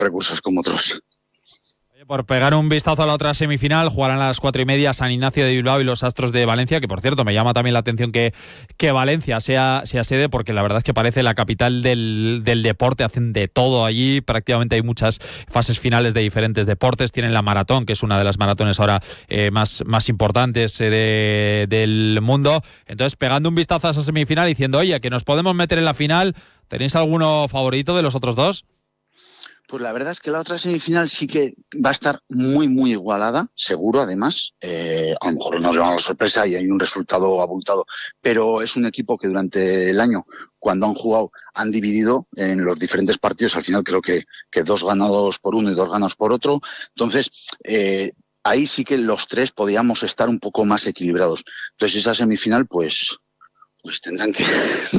recursos como otros. Por pegar un vistazo a la otra semifinal, jugarán a las 4:30 San Ignacio de Bilbao y los Astros de Valencia, que por cierto me llama también la atención que Valencia sea sede, porque la verdad es que parece la capital del deporte, hacen de todo allí, prácticamente hay muchas fases finales de diferentes deportes, tienen la maratón, que es una de las maratones ahora más importantes del mundo. Entonces, pegando un vistazo a esa semifinal y diciendo, oye, que nos podemos meter en la final, ¿tenéis alguno favorito de los otros dos? Pues la verdad es que la otra semifinal sí que va a estar muy, muy igualada, seguro, además. A lo mejor nos llevamos la sorpresa y hay un resultado abultado, pero es un equipo que durante el año, cuando han jugado, han dividido en los diferentes partidos. Al final creo que 2 ganados por uno y 2 ganados por otro. Entonces, ahí sí que los 3 podíamos estar un poco más equilibrados. Entonces, esa semifinal, pues tendrán que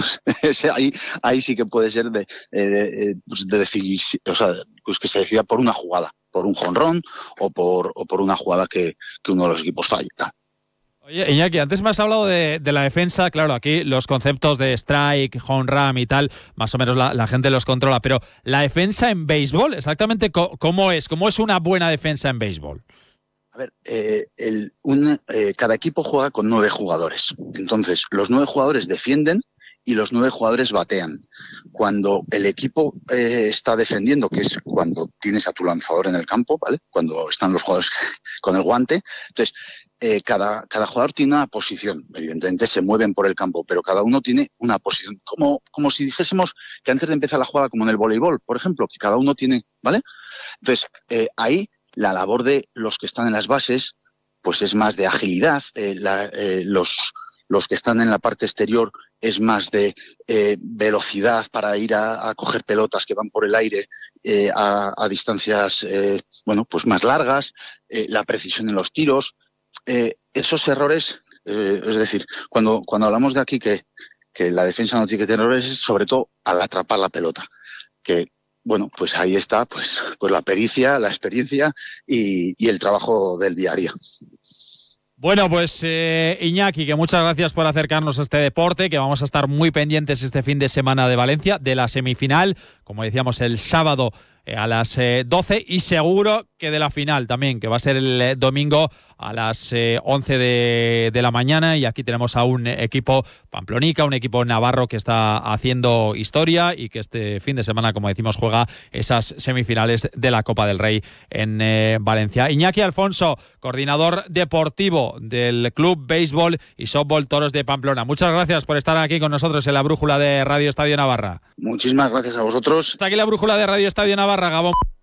ahí sí que puede ser de decidir, o sea, pues que se decida por una jugada, por un jonrón o por una jugada que uno de los equipos falle. Oye, Iñaki, antes me has hablado de la defensa. Claro, aquí los conceptos de strike, home run y tal, más o menos la gente los controla, pero la defensa en béisbol, exactamente ¿cómo es? ¿Cómo es una buena defensa en béisbol? A ver, cada equipo juega con 9 jugadores. Entonces, los 9 jugadores defienden y los 9 jugadores batean. Cuando el equipo está defendiendo, que es cuando tienes a tu lanzador en el campo, ¿vale? Cuando están los jugadores con el guante. Entonces, cada jugador tiene una posición. Evidentemente se mueven por el campo, pero cada uno tiene una posición. Como si dijésemos que antes de empezar la jugada, como en el voleibol, por ejemplo, que cada uno tiene, ¿vale? Entonces, ahí la labor de los que están en las bases pues es más de agilidad, los que están en la parte exterior es más de velocidad para ir a coger pelotas que van por el aire a distancias pues más largas, la precisión en los tiros, esos errores, es decir, cuando hablamos de aquí que la defensa no tiene que tener errores, es sobre todo al atrapar la pelota, que bueno, pues ahí está pues la pericia, la experiencia y el trabajo del día a día. Bueno, pues Iñaki, que muchas gracias por acercarnos a este deporte, que vamos a estar muy pendientes este fin de semana de Valencia, de la semifinal, como decíamos, el sábado a las 12 y seguro que de la final también, que va a ser el domingo a las 11 de la mañana, y aquí tenemos a un equipo pamplonica, un equipo navarro que está haciendo historia y que este fin de semana, como decimos, juega esas semifinales de la Copa del Rey en Valencia. Iñaki Alfonso, coordinador deportivo del Club Béisbol y Softball Toros de Pamplona. Muchas gracias por estar aquí con nosotros en la brújula de Radio Estadio Navarra. Muchísimas gracias a vosotros. Hasta aquí la brújula de Radio Estadio Navarra, Gabón.